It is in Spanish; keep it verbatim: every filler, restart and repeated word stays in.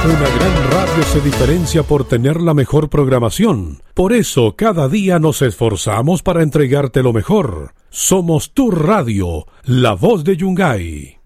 Una gran radio se diferencia por tener la mejor programación. Por eso, cada día nos esforzamos para entregarte lo mejor. Somos tu radio, la voz de Yungay.